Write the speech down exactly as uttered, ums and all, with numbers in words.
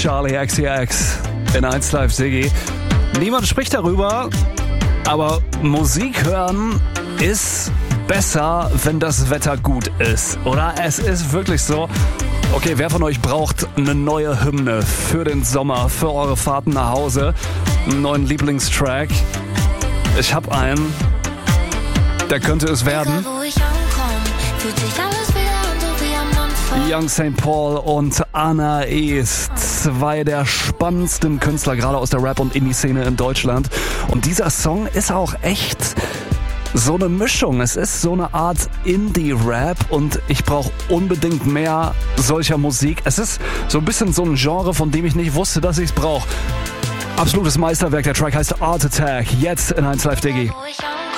Charlie X C X in eins Live Siggi. Niemand spricht darüber, aber Musik hören ist besser, wenn das Wetter gut ist, oder? Es ist wirklich so. Okay, wer von euch braucht eine neue Hymne für den Sommer, für eure Fahrten nach Hause? Einen neuen Lieblingstrack? Ich hab einen. Der könnte es werden. Young Saint Paul und Anna East, zwei der spannendsten Künstler, gerade aus der Rap- und Indie-Szene in Deutschland. Und dieser Song ist auch echt so eine Mischung. Es ist so eine Art Indie-Rap und ich brauche unbedingt mehr solcher Musik. Es ist so ein bisschen so ein Genre, von dem ich nicht wusste, dass ich es brauche. Absolutes Meisterwerk. Der Track heißt Art Attack. Jetzt in eins Live Diggi.